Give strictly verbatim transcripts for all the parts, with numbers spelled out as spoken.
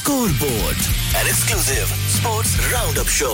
Scoreboard, an exclusive sports roundup show.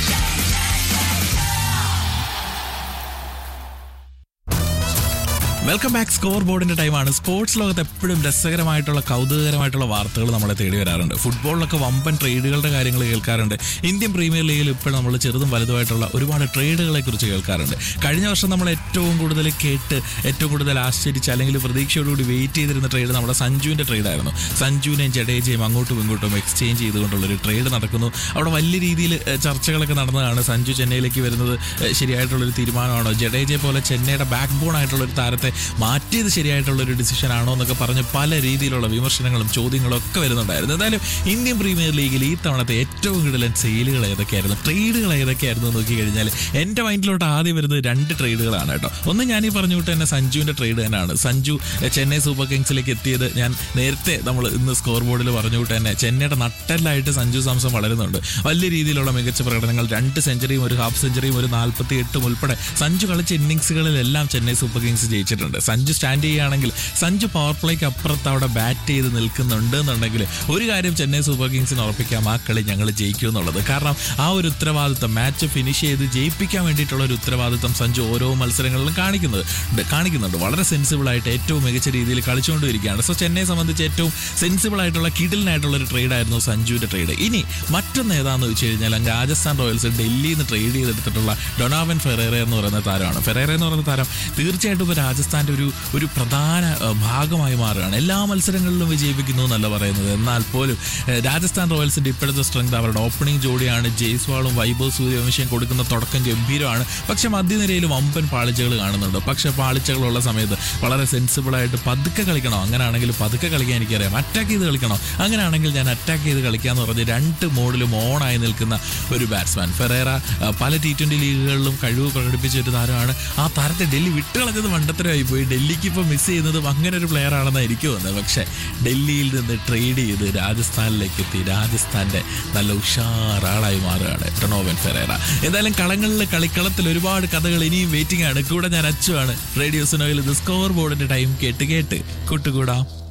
Welcome back. Score ബോർഡിന്റെ ടൈമാണ്. Sports ലോകത്ത് എപ്പോഴും രസകരമായിട്ടുള്ള കൗതുകകരമായിട്ടുള്ള വാർത്തകൾ നമ്മളെ തേടി വരാറുണ്ട്. ഫുട്ബോളിലൊക്കെ വമ്പൻ ട്രേഡുകളുടെ കാര്യങ്ങൾ കേൾക്കാറുണ്ട്. ഇന്ത്യൻ പ്രീമിയർ ലീഗിൽ ഇപ്പോൾ നമ്മൾ ചെറുതും വലുതുമായിട്ടുള്ള ഒരുപാട് ട്രേഡുകളെ കുറിച്ച് കേൾക്കാറുണ്ട്. കഴിഞ്ഞ വർഷം നമ്മൾ ഏറ്റവും കൂടുതൽ കേട്ട് ഏറ്റവും കൂടുതൽ ആശ്ചര്യച്ച് അല്ലെങ്കിൽ പ്രതീക്ഷയോടുകൂടി വെയിറ്റ് ചെയ്തിരുന്ന ട്രേഡ് നമ്മുടെ സഞ്ജുവിന്റെ ട്രേഡായിരുന്നു. സഞ്ജുവിനെയും ജഡേജയും അങ്ങോട്ടും ഇങ്ങോട്ടും എക്സ്ചേഞ്ച് ചെയ്തുകൊണ്ടുള്ളൊരു ട്രേഡ് നടക്കുന്നു. അവിടെ വലിയ രീതിയിൽ ചർച്ചകളൊക്കെ നടന്നതാണ്. സഞ്ജു ചെന്നൈയിലേക്ക് വരുന്നത് ശരിയായിട്ടുള്ളൊരു തീരുമാനമാണോ, ജഡേജയെ പോലെ ചെന്നൈയുടെ ബാക്ക് ബോൺ ആയിട്ടുള്ള ഒരു താരത്തെ മാറ്റിയത് ശരിയായിട്ടുള്ളൊരു ഡിസിഷൻ ആണോ എന്നൊക്കെ പറഞ്ഞ് പല രീതിയിലുള്ള വിമർശനങ്ങളും ചോദ്യങ്ങളും ഒക്കെ വരുന്നുണ്ടായിരുന്നു. എന്തായാലും ഇന്ത്യൻ പ്രീമിയർ ലീഗിൽ ഈ തവണത്തെ ഏറ്റവും കൂടുതൽ സെയിലുകൾ ഏതൊക്കെയായിരുന്നു, ട്രേഡുകൾ ഏതൊക്കെയായിരുന്നു നോക്കി കഴിഞ്ഞാൽ എൻ്റെ മൈൻഡിലോട്ട് ആദ്യം വരുന്നത് രണ്ട് ട്രേഡുകളാണ് കേട്ടോ. ഒന്ന് ഞാൻ ഈ പറഞ്ഞു വിട്ട് തന്നെ സഞ്ജുവിൻ്റെ ട്രേഡ് തന്നെയാണ്. സഞ്ജു ചെന്നൈ സൂപ്പർ കിങ്സിലേക്ക് എത്തിയത് ഞാൻ നേരത്തെ നമ്മൾ ഇന്ന് സ്കോർ ബോർഡിൽ പറഞ്ഞു വിട്ട് തന്നെ ചെന്നൈയുടെ നട്ടെല്ലായിട്ട് സഞ്ജു സാംസൺ വളരുന്നുണ്ട്. വലിയ രീതിയിലുള്ള മികച്ച പ്രകടനങ്ങൾ, രണ്ട് സെഞ്ചുറിയും ഒരു ഹാഫ് സെഞ്ചുറിയും ഒരു നാൽപ്പത്തി എട്ടും ഉൾപ്പെടെ സഞ്ജു കളിച്ച ഇന്നിങ്സുകളിലെല്ലാം Chennai super Kings ജയിച്ചിട്ടുണ്ട്. Sanju stand ചെയ്യുകയാണെങ്കിൽ സഞ്ജു പവർ പ്ലേക്ക് അപ്പുറത്ത് അവിടെ ബാറ്റ് ചെയ്ത് നിൽക്കുന്നുണ്ട് എന്നുണ്ടെങ്കിൽ ഒരു കാര്യം ചെന്നൈ സൂപ്പർ കിങ്സിന് ഉറപ്പിക്കാം, ആ കളി ഞങ്ങൾ ജയിക്കും എന്നുള്ളത്. കാരണം ആ ഒരു ഉത്തരവാദിത്തം, മാച്ച് ഫിനിഷ് ചെയ്ത് ജയിപ്പിക്കാൻ വേണ്ടിയിട്ടുള്ള ഒരു ഉത്തരവാദിത്തം സഞ്ജു ഓരോ മത്സരങ്ങളിലും കാണിക്കുന്നത് കാണിക്കുന്നുണ്ട് വളരെ സെൻസിബിളായിട്ട് ഏറ്റവും മികച്ച രീതിയിൽ കളിച്ചുകൊണ്ടിരിക്കുകയാണ്. സോ ചെന്നൈയെ സംബന്ധിച്ച് ഏറ്റവും സെൻസിബിൾ ആയിട്ടുള്ള കിഡിലിനായിട്ടുള്ള ഒരു ട്രേഡായിരുന്നു സഞ്ജുവിൻ്റെ ട്രേഡ്. ഇനി മറ്റൊന്ന് ഏതാണെന്ന് വെച്ച് കഴിഞ്ഞാൽ രാജസ്ഥാൻ റോയൽസ് ഡൽഹിയിൽ നിന്ന് ട്രേഡ് ചെയ്തെടുത്തിട്ടുള്ള ഡൊണാവൻ ഫെറേറ എന്ന് പറയുന്ന താരമാണ്. ഫെറേറ എന്ന് പറയുന്ന താരം തീർച്ചയായിട്ടും ഇപ്പോൾ രാജസ്ഥാൻ്റെ ഒരു ഒരു പ്രധാന ഭാഗമായി മാറുകയാണ്. എല്ലാ മത്സരങ്ങളിലും വിജയിപ്പിക്കുന്നു എന്നല്ല പറയുന്നത്, എന്നാൽ പോലും രാജസ്ഥാൻ റോയൽസിൻ്റെ ഇപ്പോഴത്തെ സ്ട്രെങ്ത് അവരുടെ ഓപ്പണിംഗ് ജോഡിയാണ്. ജയ്സ്വാളും വൈഭവ് സൂര്യവംശിയും കൊടുക്കുന്ന തുടക്കം ഗംഭീരമാണ്. പക്ഷേ മധ്യനിരയിൽ വമ്പൻ പാളിച്ചകൾ കാണുന്നുണ്ട്. പക്ഷേ പാളിച്ചകളുള്ള സമയത്ത് വളരെ സെൻസിബിളായിട്ട് പതുക്കെ കളിക്കണം. അങ്ങനെയാണെങ്കിൽ പതുക്കെ കളിക്കാൻ എനിക്കറിയാം. അറ്റാക്ക് ചെയ്ത് കളിക്കണോ, അങ്ങനെയാണെങ്കിൽ ഞാൻ അറ്റാക്ക് ചെയ്ത് കളിക്കാമെന്ന് പറഞ്ഞ് രണ്ട് മോഡിലും ഓണായി നിൽക്കുന്ന ഒരു ബാറ്റ്സ്മാൻ ഫെറേറ. പല ടി ട്വൻ്റി ലീഗുകളിലും കഴിവ് പ്രകടിപ്പിച്ച ഒരു താരമാണ്. ആ താരത്തെ ഡൽഹി വിട്ടുകളഞ്ഞത് മണ്ടത്തരമായി പോയി. ഡൽഹിക്ക് ഇപ്പോൾ മിസ് ചെയ്യുന്നതും അങ്ങനെ ഒരു പ്ലെയർ ആണെന്ന് എനിക്ക് തോന്നുന്നത്. പക്ഷേ ഡൽഹിയിൽ നിന്ന് ട്രേഡ് ചെയ്ത് രാജസ്ഥാനിലേക്ക് എത്തി രാജസ്ഥാൻ്റെ നല്ല ഉഷാറാളായി മാറുകയാണ് ഡൊണോവൻ ഫെറേറ. എന്തായാലും കളങ്ങളിൽ കളിക്കളത്തിൽ ഒരുപാട് കഥകൾ ഇനിയും വെയിറ്റിംഗ് ആണ്. കൂടെ ഞാൻ അച്ചുവാണ്. റേഡിയോ സുനോയിൽ ഇത് സ്കോർ ബോർഡിന്റെ ടൈം കേട്ട് കേട്ട് കൂട്ടുകൂടാം.